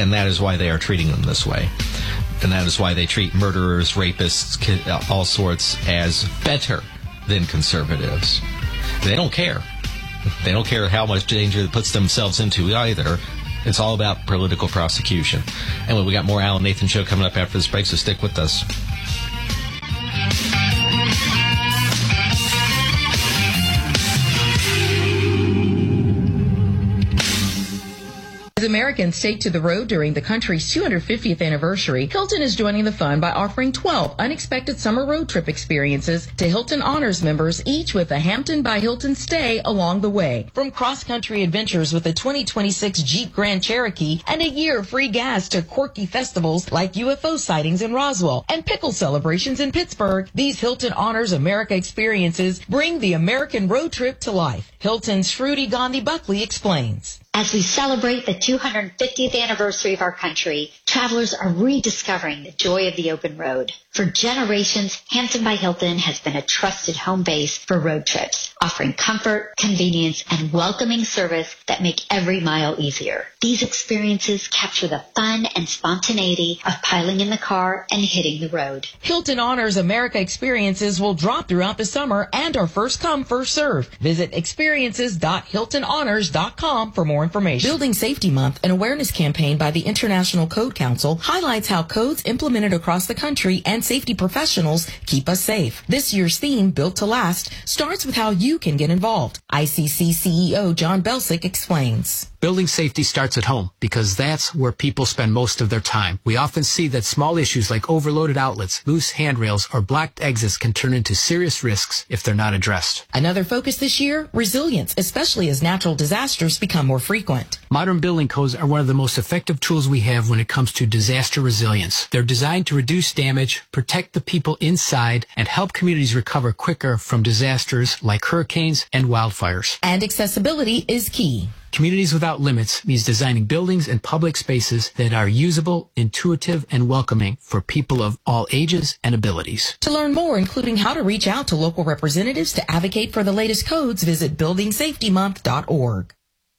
And that is why they are treating them this way. And that is why they treat murderers, rapists, all sorts as better than conservatives. They don't care. They don't care how much danger it puts themselves into either. It's all about political prosecution. Anyway, we got more Al and Nathan Show coming up after this break, so stick with us. As Americans take to the road during the country's 250th anniversary, Hilton is joining the fun by offering 12 unexpected summer road trip experiences to Hilton Honors members, each with a Hampton by Hilton stay along the way. From cross-country adventures with the 2026 Jeep Grand Cherokee and a year of free gas to quirky festivals like UFO sightings in Roswell and pickle celebrations in Pittsburgh, these Hilton Honors America experiences bring the American road trip to life. Hilton's Shruti Gandhi Buckley explains. As we celebrate the 250th anniversary of our country, travelers are rediscovering the joy of the open road. For generations, Hampton by Hilton has been a trusted home base for road trips, offering comfort, convenience, and welcoming service that make every mile easier. These experiences capture the fun and spontaneity of piling in the car and hitting the road. Hilton Honors America experiences will drop throughout the summer and are first come, first serve. Visit experiences.hiltonhonors.com for more information. Building Safety Month, an awareness campaign by the International Code Council, highlights how codes implemented across the country and safety professionals keep us safe. This year's theme, Built to Last, starts with how you can get involved. ICC CEO John Belsick explains. Building safety starts at home because that's where people spend most of their time. We often see that small issues like overloaded outlets, loose handrails, or blocked exits can turn into serious risks if they're not addressed. Another focus this year, resilience, especially as natural disasters become more frequent. Modern building codes are one of the most effective tools we have when it comes to disaster resilience. They're designed to reduce damage, protect the people inside, and help communities recover quicker from disasters like hurricanes and wildfires. And accessibility is key. Communities Without Limits means designing buildings and public spaces that are usable, intuitive, and welcoming for people of all ages and abilities. To learn more, including how to reach out to local representatives to advocate for the latest codes, visit buildingsafetymonth.org.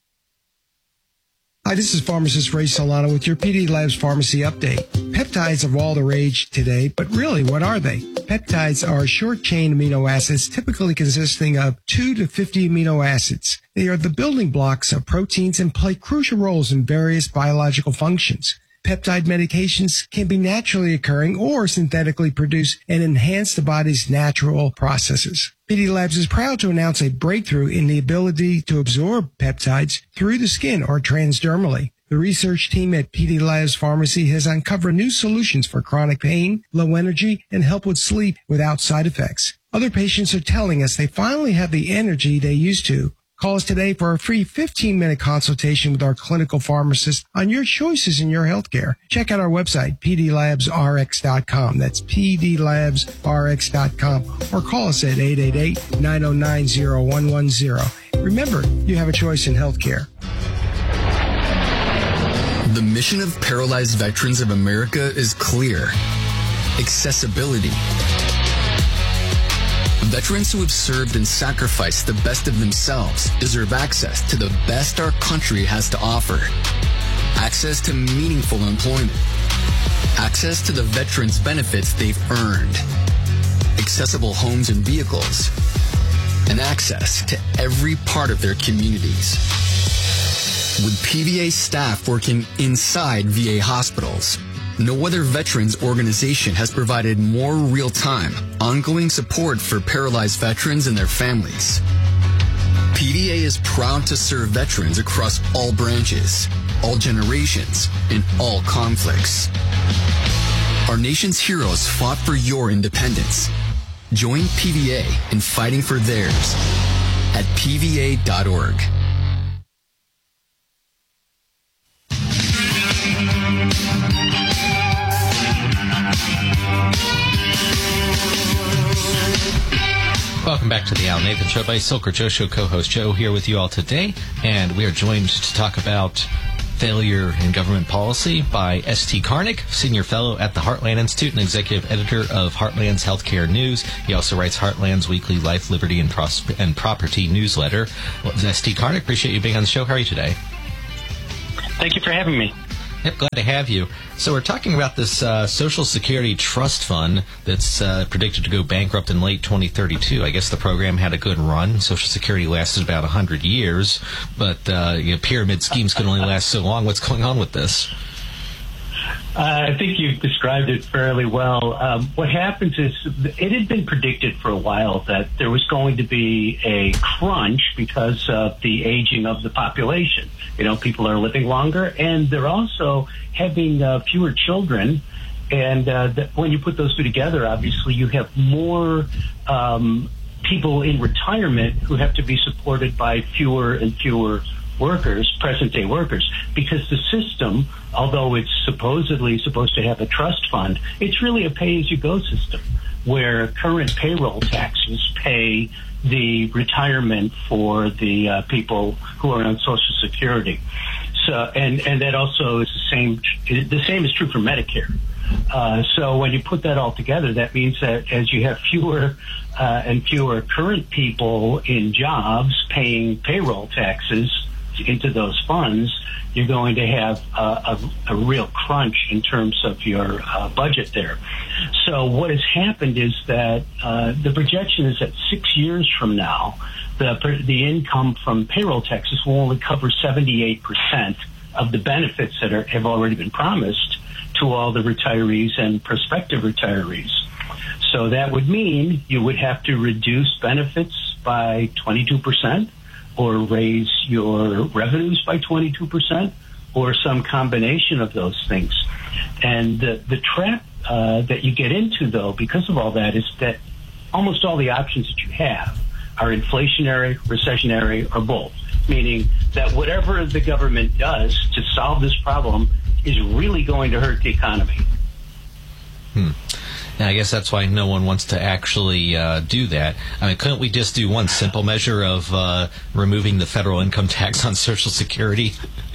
Hi, this is pharmacist Ray Solano with your PD Labs Pharmacy Update. Peptides are all the rage today, but really, what are they? Peptides are short-chain amino acids typically consisting of 2 to 50 amino acids. They are the building blocks of proteins and play crucial roles in various biological functions. Peptide medications can be naturally occurring or synthetically produced and enhance the body's natural processes. PD Labs is proud to announce a breakthrough in the ability to absorb peptides through the skin or transdermally. The research team at PD Labs Pharmacy has uncovered new solutions for chronic pain, low energy, and help with sleep without side effects. Other patients are telling us they finally have the energy they used to. Call us today for a free 15-minute consultation with our clinical pharmacist on your choices in your healthcare. Check out our website, pdlabsrx.com. That's pdlabsrx.com. Or call us at 888-909-0110. Remember, you have a choice in healthcare. The mission of Paralyzed Veterans of America is clear. Accessibility. Veterans who have served and sacrificed the best of themselves deserve access to the best our country has to offer. Access to meaningful employment. Access to the veterans' benefits they've earned. Accessible homes and vehicles. And access to every part of their communities. With PVA staff working inside VA hospitals, no other veterans organization has provided more real-time, ongoing support for paralyzed veterans and their families. PVA is proud to serve veterans across all branches, all generations, and all conflicts. Our nation's heroes fought for your independence. Join PVA in fighting for theirs at pva.org. Welcome back to the Al Nathan Show by Silker Joe Show co-host Joe here with you all today, and we are joined to talk about failure in government policy by S.T. Karnick, senior fellow at the Heartland Institute and executive editor of Heartland's Healthcare News. He also writes Heartland's weekly Life, Liberty, and Property newsletter. Well, S.T. Karnick, appreciate you being on the show. How are you today? Thank you for having me. Yep, glad to have you. So we're talking about this Social Security Trust Fund that's predicted to go bankrupt in late 2032. I guess the program had a good run. Social Security lasted about 100 years, but pyramid schemes can only last so long. What's going on with this? I think you've described it fairly well. What happens is it had been predicted for a while that there was going to be a crunch because of the aging of the population. People are living longer, and they're also having fewer children. And when you put those two together, obviously you have more people in retirement who have to be supported by fewer and fewer workers, present-day workers, because the system, although it's supposedly supposed to have a trust fund, it's really a pay-as-you-go system where current payroll taxes pay the retirement for the people who are on Social Security. So, and that also is the same. The same is true for Medicare. So when you put that all together, that means that as you have fewer and fewer current people in jobs paying payroll taxes into those funds, you're going to have a real crunch in terms of your budget there. So what has happened is that the projection is that 6 years from now, the income from payroll taxes will only cover 78% of the benefits that have already been promised to all the retirees and prospective retirees. So that would mean you would have to reduce benefits by 22%, or raise your revenues by 22%, or some combination of those things. And the trap that you get into, though, because of all that, is that almost all the options that you have are inflationary, recessionary, or both, meaning that whatever the government does to solve this problem is really going to hurt the economy. And I guess that's why no one wants to actually do that. I mean, couldn't we just do one simple measure of removing the federal income tax on Social Security?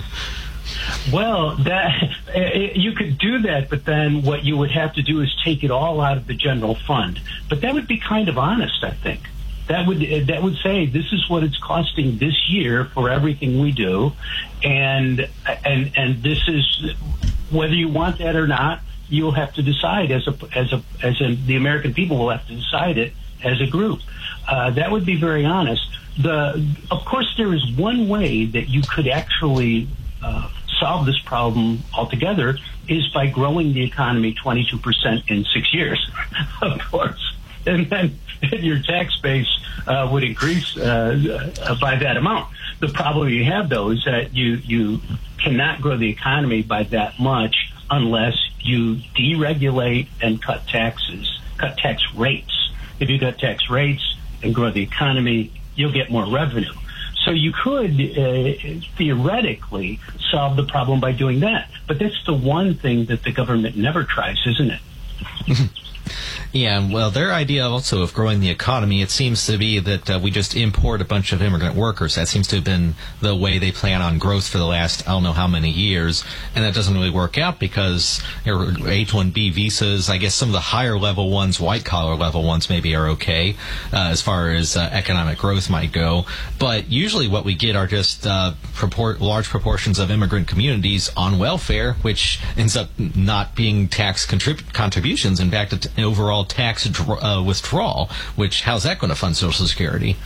Well, you could do that, but then what you would have to do is take it all out of the general fund. But that would be kind of honest, I think. That would say this is what it's costing this year for everything we do, and this is whether you want that or not. You'll have to decide the American people will have to decide it as a group. That would be very honest. Of course, there is one way that you could actually solve this problem altogether is by growing the economy 22% in 6 years, of course. And then your tax base would increase by that amount. The problem you have, though, is that you cannot grow the economy by that much unless you deregulate and cut tax rates. If you cut tax rates and grow the economy, you'll get more revenue. So you could theoretically solve the problem by doing that. But that's the one thing that the government never tries, isn't it? Yeah, well, their idea also of growing the economy, it seems to be that we just import a bunch of immigrant workers. That seems to have been the way they plan on growth for the last, I don't know how many years. And that doesn't really work out because H-1B visas, I guess some of the higher level ones, white-collar level ones maybe are okay as far as economic growth might go. But usually what we get are just large proportions of immigrant communities on welfare, which ends up not being tax contributions. In fact, it's an overall tax withdrawal, which how's that going to fund Social Security?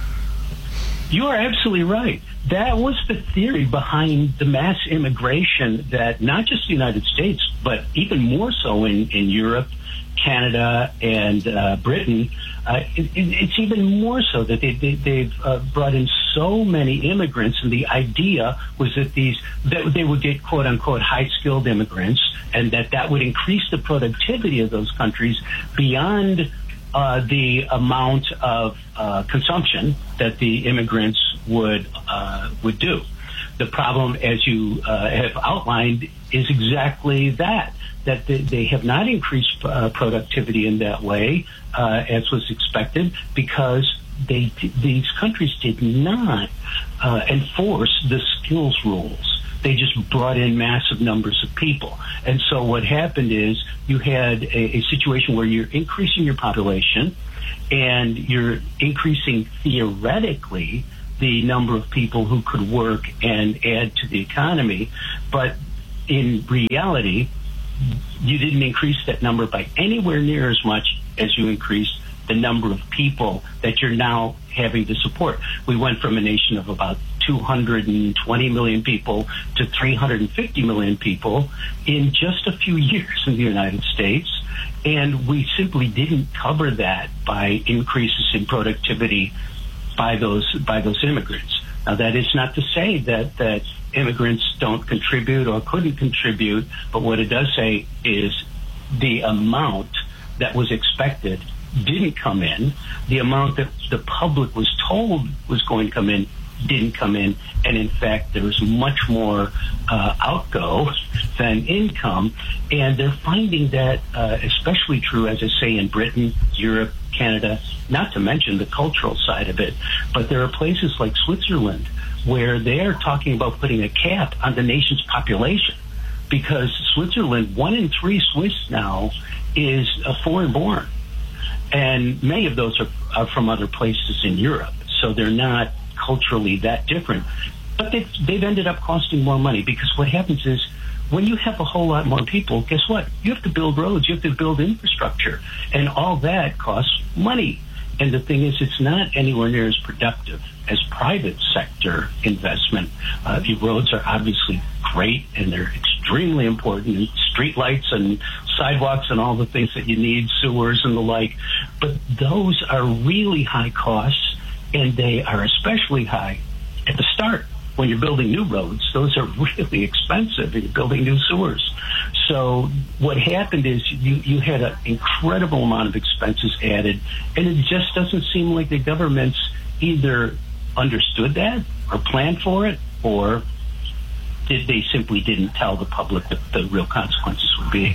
You are absolutely right. That was the theory behind the mass immigration that not just the United States, but even more so in Europe, Canada, and Britain. It's even more so that they've brought in so many immigrants, and the idea was that they would get quote unquote high skilled immigrants, and that would increase the productivity of those countries beyond the amount of consumption that the immigrants would do. The problem, as you have outlined, is exactly that they have not increased productivity in that way as was expected, because these countries did not enforce the skills rules. They just brought in massive numbers of people. And so what happened is you had a situation where you're increasing your population and you're increasing theoretically the number of people who could work and add to the economy. But in reality, you didn't increase that number by anywhere near as much as you increased the number of people that you're now having to support. We went from a nation of about 220 million people to 350 million people in just a few years in the United States. And we simply didn't cover that by increases in productivity by those immigrants. Now, that is not to say that immigrants don't contribute or couldn't contribute, but what it does say is the amount that was expected didn't come in. The amount that the public was told was going to come in didn't come in, and in fact there was much more outgo than income. And they're finding that especially true, as I say, in Britain, Europe, Canada, not to mention the cultural side of it. But there are places like Switzerland where they're talking about putting a cap on the nation's population, because Switzerland, 1 in 3 Swiss now is foreign born, and many of those are from other places in Europe, so they're not culturally that different. But they've ended up costing more money, because what happens is when you have a whole lot more people, guess what? You have to build roads, you have to build infrastructure, and all that costs money. And the thing is, it's not anywhere near as productive as private sector investment. The roads are obviously great, and they're extremely important, and street lights and sidewalks and all the things that you need, sewers and the like. But those are really high costs, and they are especially high at the start. When you're building new roads, those are really expensive, and you're building new sewers. So what happened is you had an incredible amount of expenses added, and it just doesn't seem like the governments either understood that or planned for it, or they simply didn't tell the public what the real consequences would be.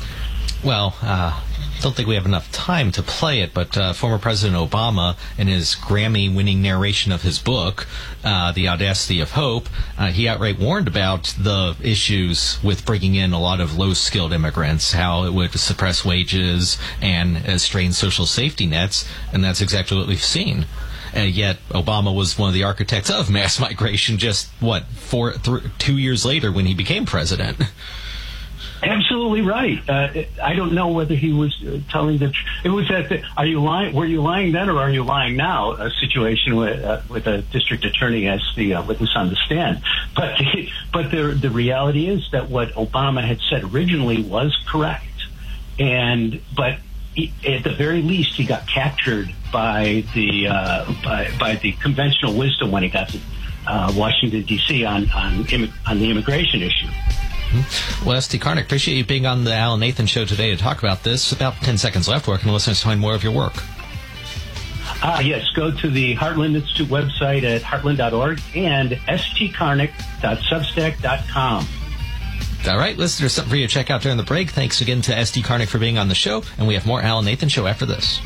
Well, don't think we have enough time to play it, but former President Obama, in his Grammy-winning narration of his book, The Audacity of Hope, he outright warned about the issues with bringing in a lot of low-skilled immigrants, how it would suppress wages and strain social safety nets, and that's exactly what we've seen. And yet, Obama was one of the architects of mass migration just, 2 years later when he became president. Absolutely right. I don't know whether he was telling the truth. It was are you lying? Were you lying then, or are you lying now? A situation with a district attorney as the witness on the stand. But the reality is that what Obama had said originally was correct, but at the very least, he got captured by the conventional wisdom when he got to Washington D.C. on the immigration issue. Well, S.T. Karnik, appreciate you being on the Alan Nathan Show today to talk about this. About 10 seconds left. Where can listeners find more of your work? Yes, go to the Heartland Institute website at heartland.org and stkarnik.substack.com. All right, listeners, something for you to check out during the break. Thanks again to S.T. Karnik for being on the show, and we have more Alan Nathan Show after this.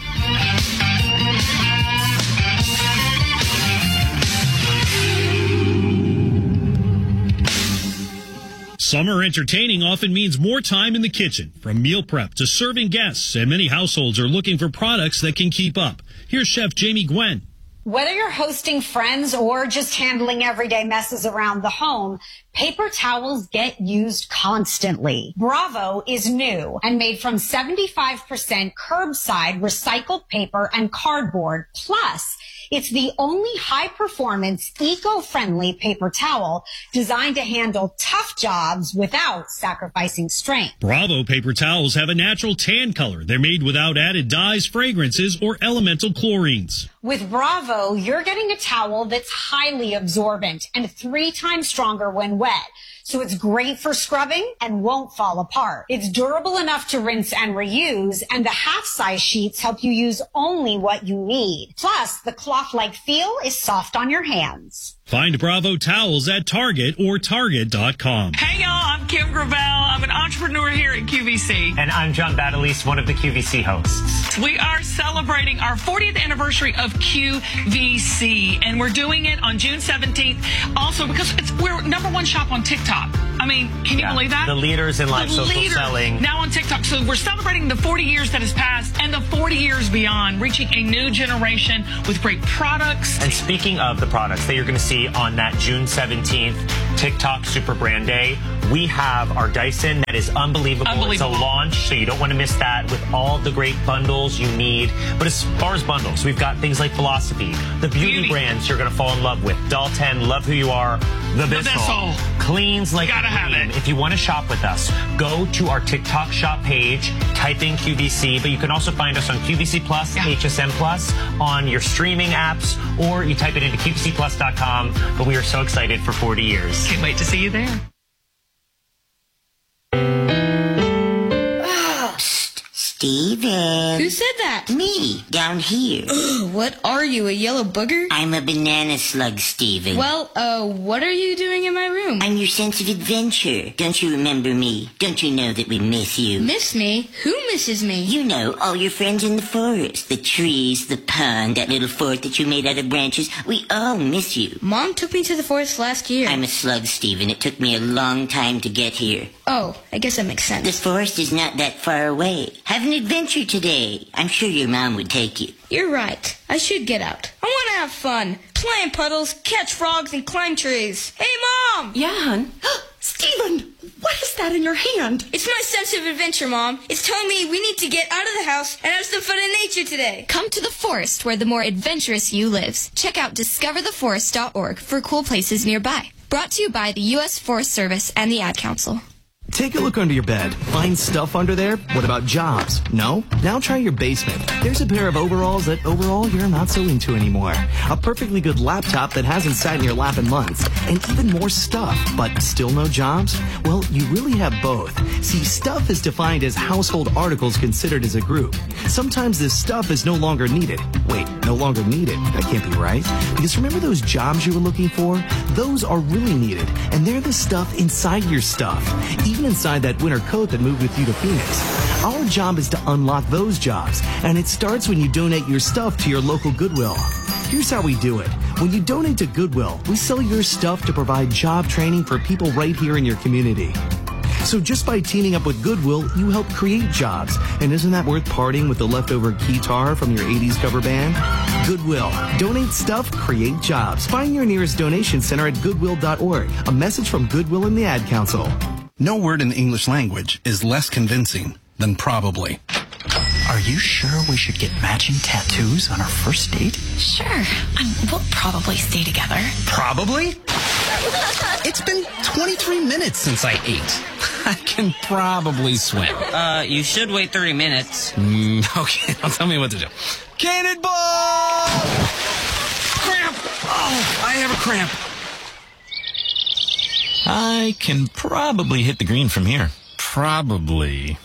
Summer entertaining often means more time in the kitchen, from meal prep to serving guests, and many households are looking for products that can keep up. Here's Chef Jamie Gwen. Whether you're hosting friends or just handling everyday messes around the home, paper towels get used constantly. Bravo is new and made from 75% curbside recycled paper and cardboard. Plus, it's the only high-performance, eco-friendly paper towel designed to handle tough jobs without sacrificing strength. Bravo paper towels have a natural tan color. They're made without added dyes, fragrances, or elemental chlorines. With Bravo, you're getting a towel that's highly absorbent and 3 times stronger when wet. So it's great for scrubbing and won't fall apart. It's durable enough to rinse and reuse, and the half-size sheets help you use only what you need. Plus, the cloth-like feel is soft on your hands. Find Bravo towels at Target or Target.com. Hey y'all, I'm Kim Gravel. I'm an entrepreneur here at QVC. And I'm John Badalise, one of the QVC hosts. We are celebrating our 40th anniversary of QVC, and we're doing it on June 17th. Also, because we're #1 shop on TikTok. I mean, can you believe that? The leaders in live social selling. Now on TikTok. So we're celebrating the 40 years that has passed and the 40 years beyond, reaching a new generation with great products. And speaking of the products that you're going to see on that June 17th TikTok Super Brand Day, we have our Dyson that is unbelievable. It's a launch, so you don't want to miss that with all the great bundles you need. But as far as bundles, we've got things like Philosophy, the beauty brands you're going to fall in love with. Dalton, Love Who You Are, The Bissell. Cleans like gotta have it. If you want to shop with us, go to our TikTok shop page, type in QVC, but you can also find us on QVC Plus, HSN Plus, on your streaming apps, or you type it into QVCplus.com. But we are so excited for 40 years. Can't wait to see you there. Steven. Who said that? Me, down here. What are you, a yellow booger? I'm a banana slug, Steven. Well, what are you doing in my room? I'm your sense of adventure. Don't you remember me? Don't you know that we miss you? Miss me? Who misses me? You know, all your friends in the forest. The trees, the pond, that little fort that you made out of branches. We all miss you. Mom took me to the forest last year. I'm a slug, Steven. It took me a long time to get here. Oh, I guess that makes sense. This forest is not that far away. Have an adventure today. I'm sure your mom would take you. You're right. I should get out. I want to have fun. Play in puddles, catch frogs, and climb trees. Hey, Mom! Yeah, hon? Steven, what is that in your hand? It's my sense of adventure, Mom. It's telling me we need to get out of the house and have some fun in nature today. Come to the forest where the more adventurous you lives. Check out discovertheforest.org for cool places nearby. Brought to you by the U.S. Forest Service and the Ad Council. Take a look under your bed. Find stuff under there? What about jobs? No? Now try your basement. There's a pair of overalls that overall you're not so into anymore. A perfectly good laptop that hasn't sat in your lap in months. And even more stuff, but still no jobs? Well, you really have both. See, stuff is defined as household articles considered as a group. Sometimes this stuff is no longer needed. Wait, no longer needed? That can't be right. Because remember those jobs you were looking for? Those are really needed. And they're the stuff inside your stuff. Even inside that winter coat that moved with you to Phoenix. Our job is to unlock those jobs, and it starts when you donate your stuff to your local Goodwill. Here's how we do it. When you donate to Goodwill, we sell your stuff to provide job training for people right here in your community. So just by teaming up with Goodwill, you help create jobs. And isn't that worth parting with the leftover guitar from your 80s cover band? Goodwill. Donate stuff, create jobs. Find your nearest donation center at goodwill.org. A message from Goodwill and the Ad Council. No word in the English language is less convincing than probably. Are you sure we should get matching tattoos on our first date? Sure. We'll probably stay together. Probably? It's been 23 minutes since I ate. I can probably swim. You should wait 30 minutes. Okay, now tell me what to do. Cannonball! Cramp! Oh, I have a cramp. I can probably hit the green from here. Probably.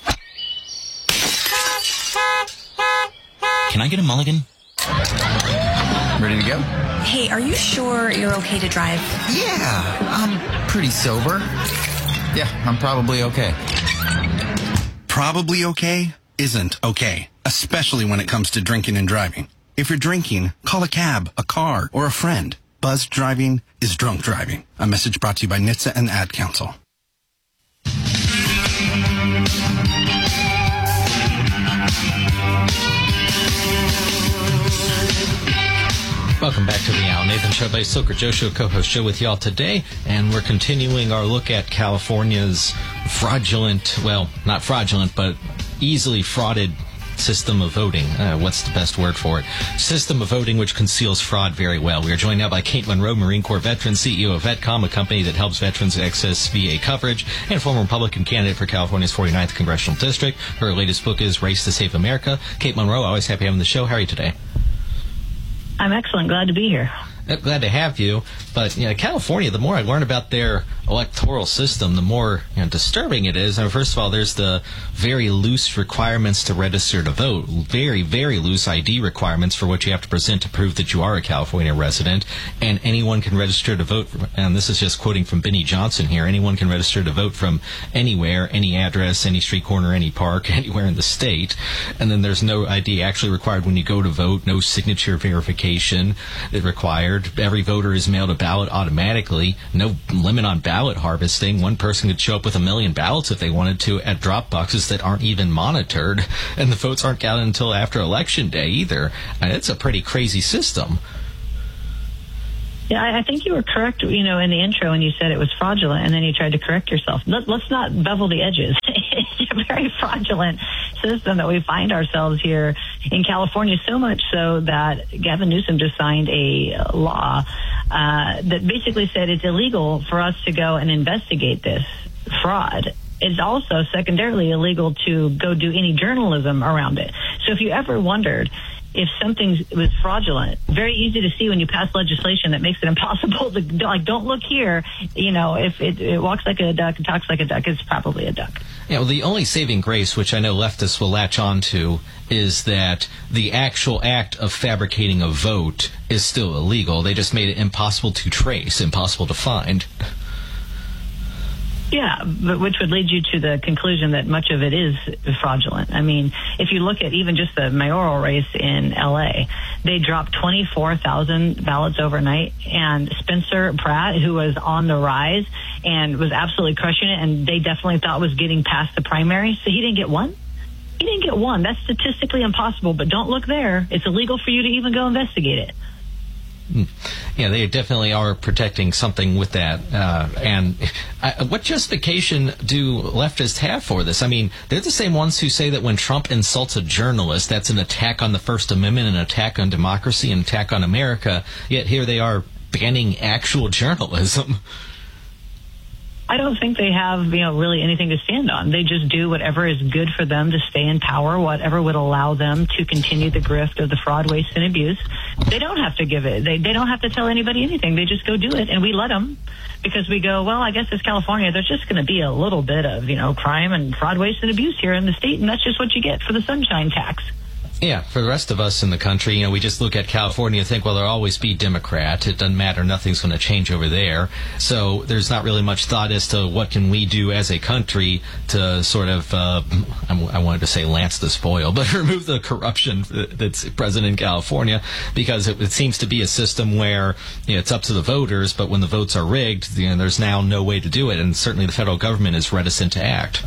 Can I get a mulligan? Ready to go? Hey, are you sure you're okay to drive? Yeah, I'm pretty sober. Yeah, I'm probably okay. Probably okay isn't okay, especially when it comes to drinking and driving. If you're drinking, call a cab, a car, or a friend. Buzzed driving is drunk driving. A message brought to you by NHTSA and the Ad Council. Welcome back to the Al Nathan Show. By Silker Joe Show, co-host Joe with y'all today, and we're continuing our look at California's fraudulent, well, not fraudulent, but easily frauded system of voting. What's the best word for it? System of voting which conceals fraud very well. We are joined now by Kate Monroe, Marine Corps veteran, CEO of VetCom, a company that helps veterans access VA coverage, and former Republican candidate for California's 49th Congressional District. Her latest book is Race to Save America. Kate Monroe, always happy having the show. How are you today? I'm excellent. Glad to be here. Glad to have you. But, California, the more I learn about their electoral system, the more disturbing it is. First of all, there's the very loose requirements to register to vote. Very, very loose ID requirements for what you have to present to prove that you are a California resident. And anyone can register to vote. And this is just quoting from Benny Johnson here. Anyone can register to vote from anywhere, any address, any street corner, any park, anywhere in the state. And then there's no ID actually required when you go to vote. No signature verification required. Every voter is mailed a ballot automatically. No limit on ballot harvesting. One person could show up with 1 million ballots if they wanted to at drop boxes that aren't even monitored. And the votes aren't counted until after Election Day either. And it's a pretty crazy system. Yeah, I think you were correct, in the intro when you said it was fraudulent, and then you tried to correct yourself. Let's not bevel the edges. It's a very fraudulent system that we find ourselves here in California, so much so that Gavin Newsom just signed a law that basically said it's illegal for us to go and investigate this fraud. It's also secondarily illegal to go do any journalism around it. So if you ever wondered if something was fraudulent, very easy to see when you pass legislation that makes it impossible to, don't look here. If it walks like a duck and talks like a duck, it's probably a duck. Yeah, well, the only saving grace, which I know leftists will latch on to, is that the actual act of fabricating a vote is still illegal. They just made it impossible to trace, impossible to find. Yeah, but which would lead you to the conclusion that much of it is fraudulent. I mean, if you look at even just the mayoral race in L.A., they dropped 24,000 ballots overnight, and Spencer Pratt, who was on the rise and was absolutely crushing it, and they definitely thought was getting past the primary, so he didn't get one. He didn't get one. That's statistically impossible, but don't look there. It's illegal for you to even go investigate it. Yeah, they definitely are protecting something with that. And what justification do leftists have for this? I mean, they're the same ones who say that when Trump insults a journalist, that's an attack on the First Amendment, an attack on democracy, an attack on America, yet here they are banning actual journalism. I don't think they have, really anything to stand on. They just do whatever is good for them to stay in power, whatever would allow them to continue the grift of the fraud, waste, and abuse. They don't have to give it. They don't have to tell anybody anything. They just go do it, and we let them because we go, well, I guess it's California. There's just going to be a little bit of, crime and fraud, waste, and abuse here in the state, and that's just what you get for the sunshine tax. Yeah, for the rest of us in the country, we just look at California and think, well, there'll always be Democrat. It doesn't matter. Nothing's going to change over there. So there's not really much thought as to what can we do as a country to sort of, I wanted to say lance the spoil, but remove the corruption that's present in California, because it seems to be a system where it's up to the voters, but when the votes are rigged, there's now no way to do it, and certainly the federal government is reticent to act.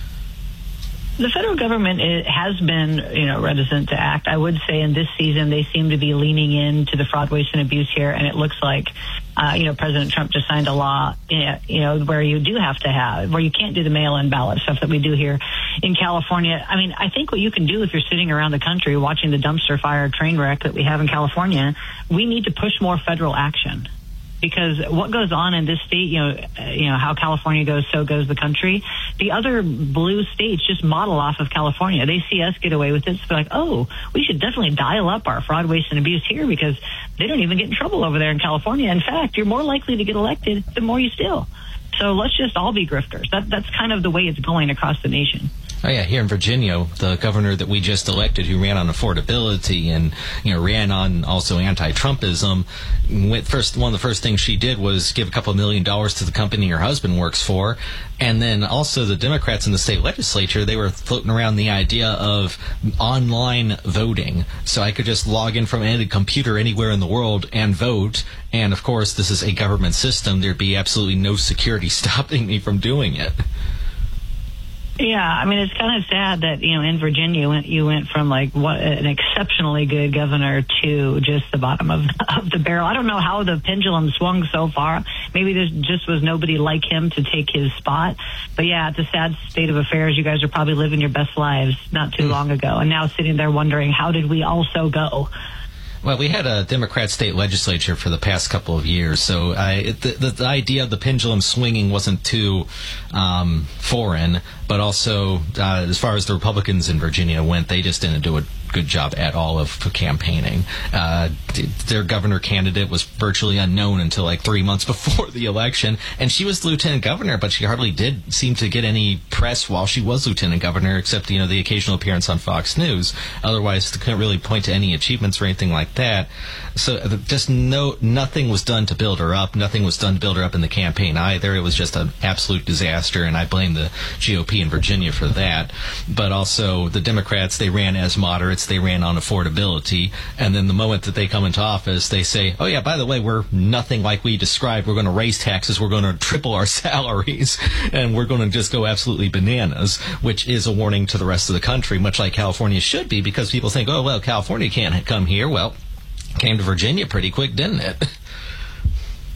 The federal government has been, reticent to act. I would say in this season they seem to be leaning into the fraud, waste, and abuse here, and it looks like, President Trump just signed a law, where you do have to have, where you can't do the mail-in ballot stuff that we do here in California. I mean, I think what you can do if you're sitting around the country watching the dumpster fire train wreck that we have in California, we need to push more federal action. Because what goes on in this state, how California goes, so goes the country. The other blue states just model off of California. They see us get away with it, so they're like, oh, we should definitely dial up our fraud, waste, and abuse here because they don't even get in trouble over there in California. In fact, you're more likely to get elected the more you steal. So let's just all be grifters. That's kind of the way it's going across the nation. Oh, yeah, here in Virginia, the governor that we just elected, who ran on affordability and, ran on also anti-Trumpism, one of the first things she did was give a couple $1 million to the company her husband works for. And then also the Democrats in the state legislature, they were floating around the idea of online voting. So I could just log in from any computer anywhere in the world and vote. And, of course, this is a government system. There'd be absolutely no security stopping me from doing it. Yeah, I mean, it's kind of sad that, in Virginia, you went from, an exceptionally good governor to just the bottom of the barrel. I don't know how the pendulum swung so far. Maybe there just was nobody like him to take his spot. But, yeah, it's a sad state of affairs. You guys are probably living your best lives not too long ago, and now sitting there wondering, how did we also go? Well, we had a Democrat state legislature for the past couple of years, so the idea of the pendulum swinging wasn't too foreign, but also as far as the Republicans in Virginia went, they just didn't do a good job at all of campaigning. Their governor candidate was virtually unknown until 3 months before the election, and she was lieutenant governor, but she hardly did seem to get any press while she was lieutenant governor, except the occasional appearance on Fox News. Otherwise, they couldn't really point to any achievements or anything like that. So just nothing was done to build her up. Nothing was done to build her up in the campaign either. It was just an absolute disaster, and I blame the GOP in Virginia for that. But also the Democrats, they ran as moderates. They ran on affordability, and then the moment that they come into office, they say, oh yeah, by the way, we're nothing like we described. We're going to raise taxes, we're going to triple our salaries, and we're going to just go absolutely bananas, which is a warning to the rest of the country, much like California should be, because people think, oh well, California can't come here. Well, came to Virginia pretty quick, didn't it?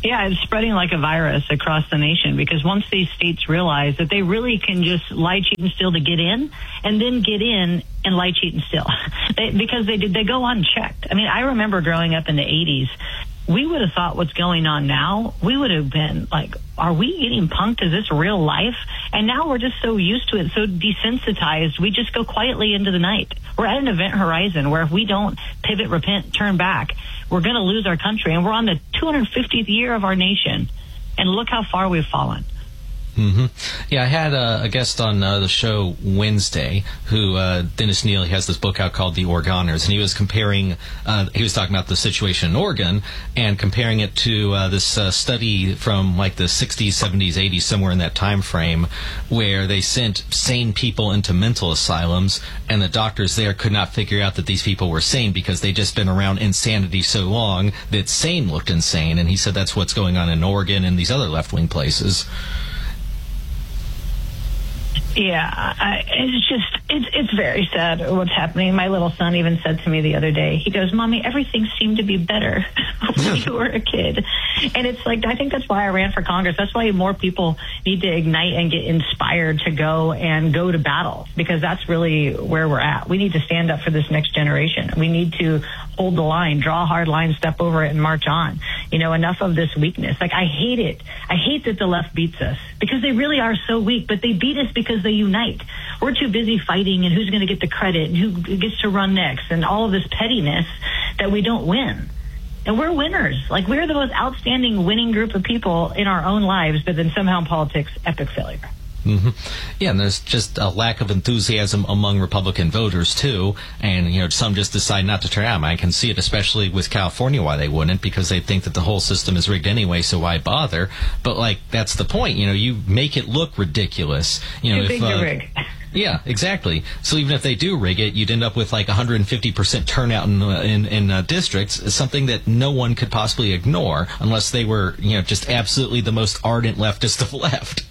Yeah, it's spreading like a virus across the nation because once these states realize that they really can just lie, cheat, and steal to get in, and then get in and lie, cheat, and steal, because they go unchecked. I mean, I remember growing up in the 80s, we would have thought what's going on now, we would have been like, are we getting punked? Is this real life? And now we're just so used to it, so desensitized, we just go quietly into the night. We're at an event horizon where if we don't pivot, repent, turn back, we're going to lose our country. And we're on the 250th year of our nation. And look how far we've fallen. Mm-hmm. Yeah, I had a guest on the show Wednesday who, Dennis Neal, he has this book out called The Oregoners, and he was comparing, he was talking about the situation in Oregon and comparing it to this study from like the 60s, 70s, 80s, somewhere in that time frame, where they sent sane people into mental asylums, and the doctors there could not figure out that these people were sane because they'd just been around insanity so long that sane looked insane. And he said that's what's going on in Oregon and these other left-wing places. Yeah, it's very sad what's happening. My little son even said to me the other day, he goes, Mommy, everything seemed to be better when you were a kid. And it's like, I think that's why I ran for Congress. That's why more people need to ignite and get inspired to go to battle, because that's really where we're at. We need to stand up for this next generation. We need to hold the line, draw a hard line, step over it, and march on. You know, enough of this weakness. Like, I hate it. I hate that the left beats us because they really are so weak, but they beat us because they unite. We're too busy fighting and who's going to get the credit and who gets to run next and all of this pettiness that we don't win. And we're winners. Like, we're the most outstanding winning group of people in our own lives, but then somehow in politics, epic failure. Mm-hmm. Yeah, and there's just a lack of enthusiasm among Republican voters, too. And, you know, some just decide not to turn out. I can see it, especially with California, why they wouldn't, because they think that the whole system is rigged anyway, so why bother? But, like, that's the point. You know, you make it look ridiculous. You know, too big to rig. Yeah, exactly. So even if they do rig it, you'd end up with like 150% turnout in districts, something that no one could possibly ignore unless they were, you know, just absolutely the most ardent leftist of left.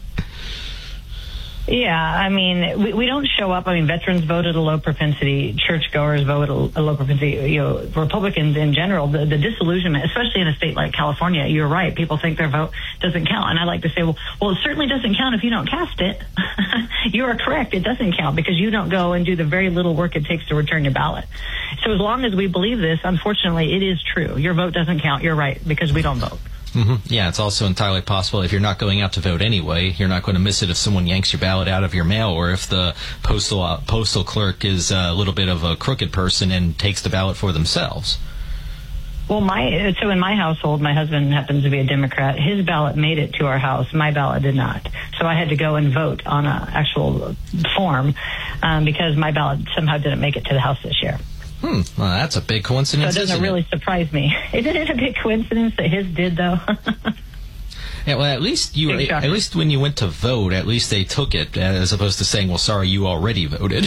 Yeah, I mean, we don't show up. I mean, veterans vote at a low propensity. Churchgoers vote at a low propensity. You know, Republicans in general, the disillusionment, especially in a state like California, you're right. People think their vote doesn't count. And I like to say, well, it certainly doesn't count if you don't cast it. You are correct. It doesn't count because you don't go and do the very little work it takes to return your ballot. So as long as we believe this, unfortunately, it is true. Your vote doesn't count. You're right, because we don't vote. Mm-hmm. Yeah, it's also entirely possible if you're not going out to vote anyway, you're not going to miss it if someone yanks your ballot out of your mail, or if the postal clerk is a little bit of a crooked person and takes the ballot for themselves. Well, so in my household, my husband happens to be a Democrat. His ballot made it to our house. My ballot did not. So I had to go and vote on an actual form because my ballot somehow didn't make it to the house this year. Well, that's a big coincidence. So it doesn't really surprise me. Isn't it a big coincidence that his did, though? Yeah, well, at least when you went to vote, at least they took it, as opposed to saying, well, sorry, you already voted.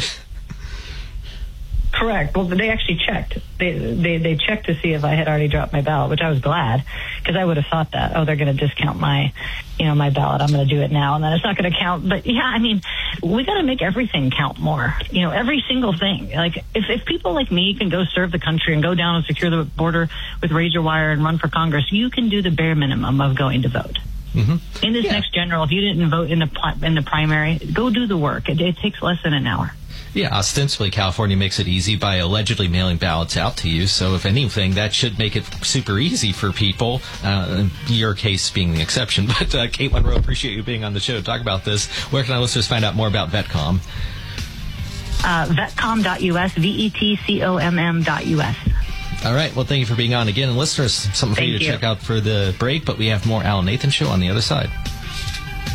Correct. Well, they actually checked. They checked to see if I had already dropped my ballot, which I was glad, because I would have thought that, they're going to discount my ballot. I'm going to do it now, and then it's not going to count. But yeah, I mean, we got to make everything count more. You know, every single thing. Like, if people like me can go serve the country and go down and secure the border with razor wire and run for Congress, you can do the bare minimum of going to vote. Mm-hmm. In this next general, if you didn't vote in the primary, go do the work. It takes less than an hour. Yeah, ostensibly, California makes it easy by allegedly mailing ballots out to you. So, if anything, that should make it super easy for people. Your case being the exception. But, Kate Monroe, appreciate you being on the show to talk about this. Where can our listeners find out more about VETCOM? VETCOM.us, VETCOMM.us. All right. Well, thank you for being on again. And listeners, something for you to check out for the break. But we have more Al Nathan Show on the other side.